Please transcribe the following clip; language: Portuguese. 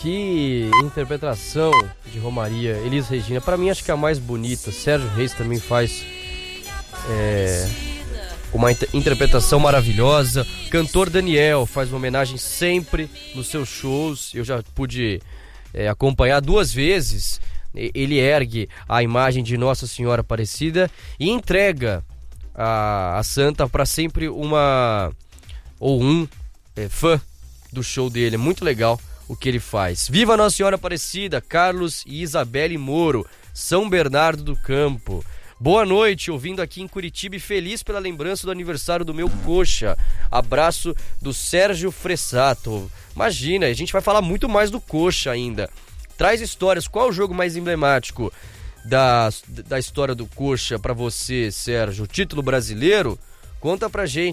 Que interpretação de Romaria, Elis Regina. Pra mim, acho que é a mais bonita. Sérgio Reis também faz uma interpretação maravilhosa. Cantor Daniel faz uma homenagem sempre nos seus shows. Eu já pude acompanhar 2 vezes. Ele ergue a imagem de Nossa Senhora Aparecida e entrega a santa para sempre um fã do show dele. É muito legal o que ele faz. Viva Nossa Senhora Aparecida! Carlos e Isabelle Moro, São Bernardo do Campo. Boa noite, ouvindo aqui em Curitiba e feliz pela lembrança do aniversário do meu coxa. Abraço do Sérgio Fressato. Imagina, a gente vai falar muito mais do coxa ainda. Traz histórias. Qual é o jogo mais emblemático da história do coxa pra você, Sérgio? O título brasileiro? Conta pra gente.